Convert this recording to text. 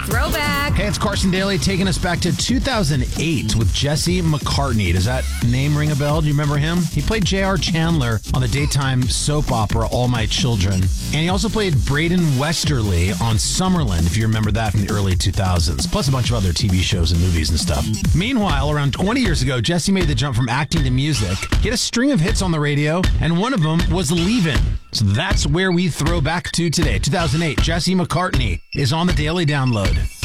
Throwback. Hey, it's Carson Daly taking us back to 2008 with Jesse McCartney. Does that name ring a bell? Do you remember him? He played J.R. Chandler on the daytime soap opera All My Children. And he also played Braden Westerly on Summerlin, if you remember that from the early 2000s, plus a bunch of other TV shows and movies and stuff. Meanwhile, around 20 years ago, Jesse made the jump from acting to music. He had a string of hits on the radio, and one of them was Leavin'. So that's where we throw back to today. 2008, Jesse McCartney is on the Daily Download.